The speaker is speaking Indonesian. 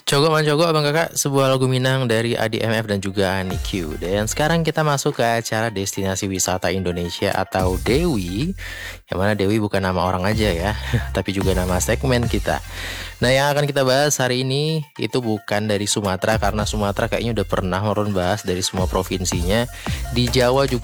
Cogo Mancogo Abang Kakak, sebuah lagu Minang dari ADMF dan juga Aniq. Dan sekarang kita masuk ke acara Destinasi Wisata Indonesia atau Dewi. Yang mana Dewi bukan nama orang aja ya, tapi juga nama segmen kita. Nah, yang akan kita bahas hari ini itu bukan dari Sumatera, karena Sumatera kayaknya udah pernah Moron bahas dari semua provinsinya. Di Jawa juga